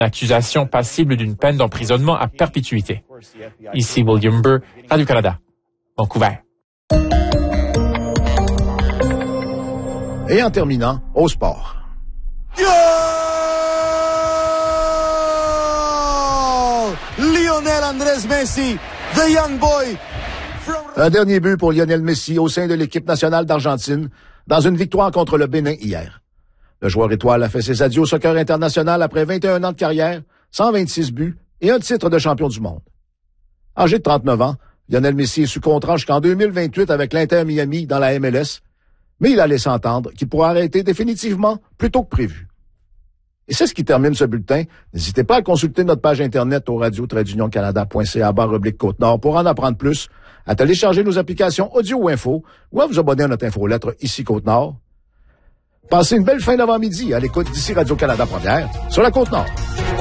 accusation passible d'une peine d'emprisonnement à perpétuité. Ici William Burr, Radio-Canada, Vancouver. Et en terminant, au sport. Lionel Andrés Messi, the young boy. Un dernier but pour Lionel Messi au sein de l'équipe nationale d'Argentine dans une victoire contre le Bénin hier. Le joueur étoile a fait ses adieux au soccer international après 21 ans de carrière, 126 buts et un titre de champion du monde. Âgé de 39 ans, Lionel Messi est sous contrat jusqu'en 2028 avec l'Inter Miami dans la MLS, mais il a laissé entendre qu'il pourra arrêter définitivement plus tôt que prévu. Et c'est ce qui termine ce bulletin. N'hésitez pas à consulter notre page Internet au radio-canada.ca/Côte-Nord pour en apprendre plus, à télécharger nos applications audio ou info, ou à vous abonner à notre infolettre ici Côte-Nord. Passez une belle fin d'avant-midi à l'écoute d'ici Radio-Canada Première sur la Côte-Nord.